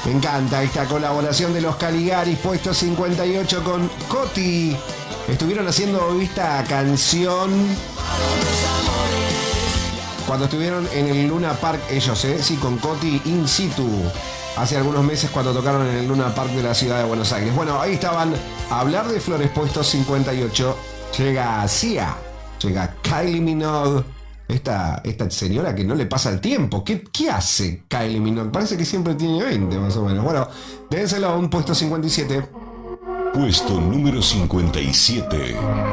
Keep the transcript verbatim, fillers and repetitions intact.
Me encanta esta colaboración de los Caligaris, puesto cincuenta y ocho con Coti. Estuvieron haciendo esta canción cuando estuvieron en el Luna Park ellos, ¿eh? Sí, con Coti in situ. Hace algunos meses cuando tocaron en el Luna Park de la ciudad de Buenos Aires. Bueno, ahí estaban. A hablar de flores, puesto cincuenta y ocho. Llega Sia. Llega Kylie Minogue. Esta, esta señora que no le pasa el tiempo. ¿Qué, qué hace Kylie Minogue? Parece que siempre tiene veinte más o menos. Bueno, dénselo a un puesto cincuenta y siete. Puesto número cincuenta y siete.